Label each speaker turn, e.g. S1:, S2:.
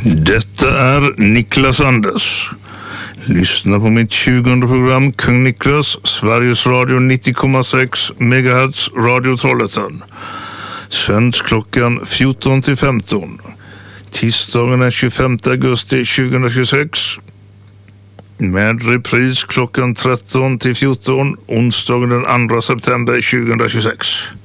S1: Detta är Niklas Anders. Lyssna på mitt 20:e program Kung Niklas, Sveriges Radio 90,6 MHz, Radio Trollhättan. Sänds klockan 14 till 15. Tisdagen den 25 augusti 2026. Med repris klockan 13 till 14. Onsdagen den 2 september 2026.